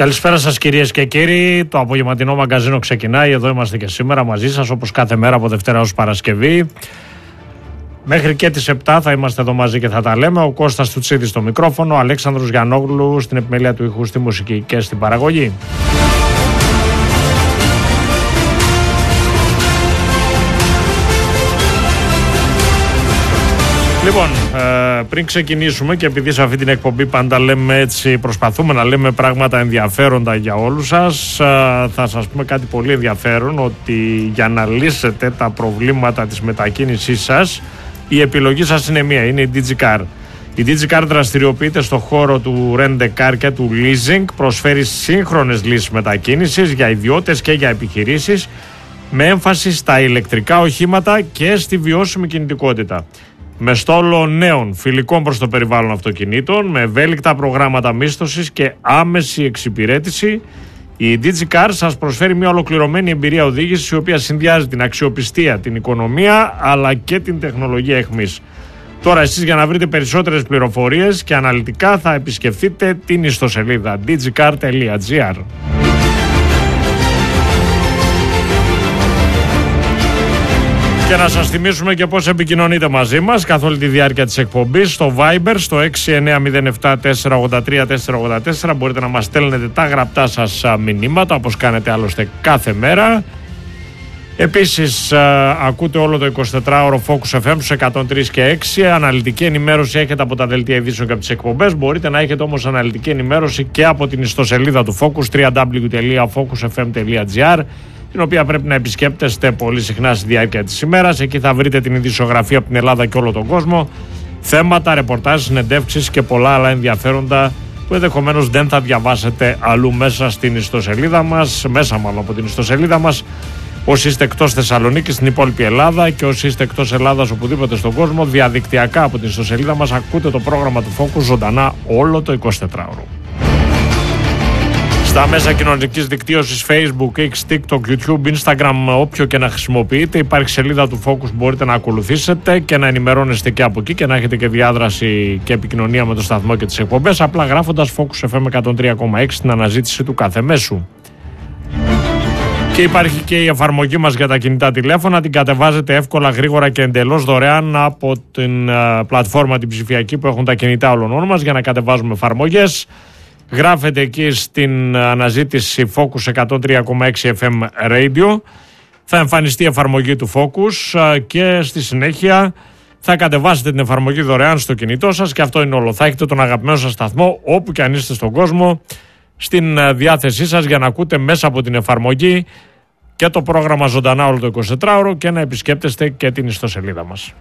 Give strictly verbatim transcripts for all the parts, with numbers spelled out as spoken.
Καλησπέρα σας κυρίες και κύριοι. Το απογευματινό μαγκαζίνο ξεκινάει. Εδώ είμαστε και σήμερα μαζί σας, όπως κάθε μέρα από Δευτέρα ως Παρασκευή. Μέχρι και τις επτά θα είμαστε εδώ μαζί και θα τα λέμε. Ο Κώστας Τουτσίδης στο μικρόφωνο, ο Αλέξανδρος Γιαννόγλου στην επιμέλεια του ήχου, στη μουσική και στην παραγωγή. Λοιπόν, ε, πριν ξεκινήσουμε και επειδή σε αυτή την εκπομπή πάντα λέμε έτσι, προσπαθούμε να λέμε πράγματα ενδιαφέροντα για όλους σας, ε, θα σας πούμε κάτι πολύ ενδιαφέρον, ότι για να λύσετε τα προβλήματα της μετακίνησής σας, η επιλογή σας είναι μία, είναι η DigiCar. Η DigiCar δραστηριοποιείται στον χώρο του Rent a Car και του Leasing, προσφέρει σύγχρονες λύσεις μετακίνησης για ιδιώτες και για επιχειρήσεις, με έμφαση στα ηλεκτρικά οχήματα και στη βιώσιμη κινητικότητα. Με στόλο νέων φιλικών προς το περιβάλλον αυτοκινήτων, με ευέλικτα προγράμματα μίσθωσης και άμεση εξυπηρέτηση, η DigiCar σας προσφέρει μια ολοκληρωμένη εμπειρία οδήγησης, η οποία συνδυάζει την αξιοπιστία, την οικονομία αλλά και την τεχνολογία εχμής. Τώρα εσείς, για να βρείτε περισσότερες πληροφορίες και αναλυτικά, θα επισκεφτείτε την ιστοσελίδα digicar τελεία gr. Και να σας θυμίσουμε και πώς επικοινωνείτε μαζί μας καθ' όλη τη διάρκεια της εκπομπής στο Viber, στο έξι εννιά μηδέν επτά τέσσερα ογδόντα τρία τέσσερα ογδόντα τέσσερα. Μπορείτε να μας στέλνετε τα γραπτά σας μηνύματα, όπως κάνετε άλλωστε κάθε μέρα. Επίσης ακούτε όλο το εικοσιτετράωρο Focus εφ εμ στους εκατόν τρία και έξι. Αναλυτική ενημέρωση έχετε από τα δελτία ειδήσεων και από τις εκπομπές. Μπορείτε να έχετε όμως αναλυτική ενημέρωση και από την ιστοσελίδα του Focus, double-u double-u double-u τελεία focus f m τελεία gr, την οποία πρέπει να επισκέπτεστε πολύ συχνά στη διάρκεια της ημέρας. Εκεί θα βρείτε την ειδησιογραφία από την Ελλάδα και όλο τον κόσμο, θέματα, ρεπορτάζ, συνεντεύξεις και πολλά άλλα ενδιαφέροντα που ενδεχομένως δεν θα διαβάσετε αλλού μέσα στην ιστοσελίδα μας, μέσα μάλλον από την ιστοσελίδα μας. Όσοι είστε εκτός Θεσσαλονίκης, στην υπόλοιπη Ελλάδα, και όσοι είστε εκτός Ελλάδας οπουδήποτε στον κόσμο, διαδικτυακά από την ιστοσελίδα μας ακούτε το πρόγραμμα του Focus ζωντανά όλο το εικοσιτετράωρο. Στα μέσα κοινωνικής δικτύωσης Facebook, X, TikTok, YouTube, Instagram, όποιο και να χρησιμοποιείτε, υπάρχει σελίδα του Focus, μπορείτε να ακολουθήσετε και να ενημερώνεστε και από εκεί και να έχετε και διάδραση και επικοινωνία με το σταθμό και τις εκπομπές, απλά γράφοντας Focus εφ εμ εκατόν τρία κόμμα έξι στην αναζήτηση του κάθε μέσου. Και υπάρχει και η εφαρμογή μας για τα κινητά τηλέφωνα, την κατεβάζετε εύκολα, γρήγορα και εντελώς δωρεάν από την uh, πλατφόρμα την ψηφιακή που έχουν τα κινητά όλων μας για να κατεβάζουμε εφαρμογές. Γράφετε εκεί στην αναζήτηση Focus εκατόν τρία κόμμα έξι εφ εμ Radio, θα εμφανιστεί η εφαρμογή του Focus και στη συνέχεια θα κατεβάσετε την εφαρμογή δωρεάν στο κινητό σας και αυτό είναι όλο. Θα έχετε τον αγαπημένο σας σταθμό όπου και αν είστε στον κόσμο στην διάθεσή σας για να ακούτε μέσα από την εφαρμογή και το πρόγραμμα ζωντανά όλο το εικοσιτετράωρο και να επισκέπτεστε και την ιστοσελίδα μας.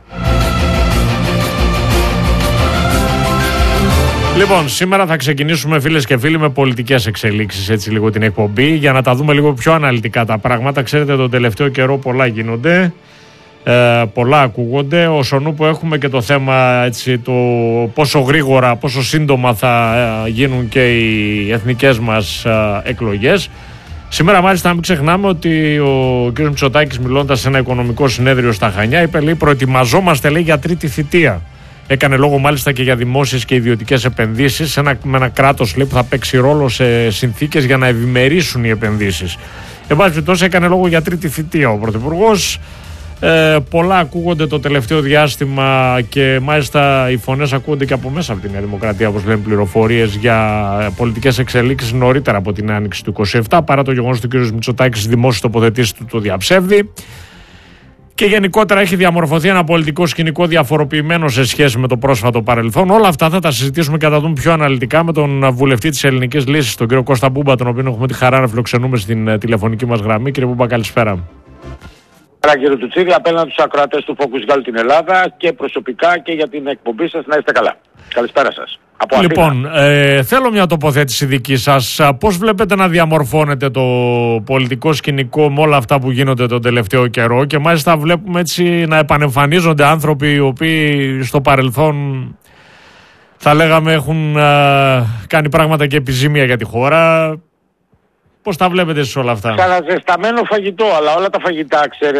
Λοιπόν, σήμερα θα ξεκινήσουμε, φίλες και φίλοι, με πολιτικές εξελίξεις, έτσι λίγο την εκπομπή, για να τα δούμε λίγο πιο αναλυτικά τα πράγματα. Ξέρετε, τον τελευταίο καιρό πολλά γίνονται, ε, πολλά ακούγονται, όσον που έχουμε και το θέμα, έτσι, το πόσο γρήγορα, πόσο σύντομα θα ε, γίνουν και οι εθνικές μας ε, εκλογές. Σήμερα μάλιστα να μην ξεχνάμε ότι ο κ. Μητσοτάκης, μιλώντας σε ένα οικονομικό συνέδριο στα Χανιά, είπε, λέει, προετοιμαζόμαστε, λέει, για τρίτη θητεία. Έκανε λόγο μάλιστα και για δημόσιες και ιδιωτικές επενδύσεις, ένα, με ένα κράτος, λέει, που θα παίξει ρόλο σε συνθήκες για να ευημερήσουν οι επενδύσεις. Εν πάση περιπτώσει, έκανε λόγο για τρίτη θητεία ο Πρωθυπουργός. Ε, πολλά ακούγονται το τελευταίο διάστημα και μάλιστα οι φωνές ακούγονται και από μέσα από τη Νέα Δημοκρατία, όπως λένε πληροφορίες, για πολιτικές εξελίξεις νωρίτερα από την άνοιξη του είκοσι επτά, παρά το γεγονός ότι ο κ. Μητσοτάκης στις δημόσιες τοποθετήσεις του το διαψεύδει. Και γενικότερα έχει διαμορφωθεί ένα πολιτικό σκηνικό διαφοροποιημένο σε σχέση με το πρόσφατο παρελθόν. Όλα αυτά θα τα συζητήσουμε και θα τα δούμε πιο αναλυτικά με τον βουλευτή της Ελληνικής Λύσης, τον κύριο Κώστα Μπούμπα, τον οποίο έχουμε τη χαρά να φιλοξενούμε στην τηλεφωνική μας γραμμή. Κύριε Μπούμπα, καλησπέρα. Καλησπέρα κύριε Τουτσίδη, απέναντι στους ακροατές του Focus για όλη την Ελλάδα και προσωπικά και για την εκπομπή σας, να είστε καλά. Καλησπέρα σας. Από λοιπόν, ε, θέλω μια τοποθέτηση δική σας. Πώς βλέπετε να διαμορφώνετε το πολιτικό σκηνικό με όλα αυτά που γίνονται τον τελευταίο καιρό, και μάλιστα βλέπουμε έτσι να επανεμφανίζονται άνθρωποι οι οποίοι στο παρελθόν, θα λέγαμε, έχουν α, κάνει πράγματα και επιζήμια για τη χώρα. Πώς τα βλέπετε εσείς όλα αυτά? Καναζεσταμένο φαγητό, αλλά όλα τα φαγητά, ξέρετε,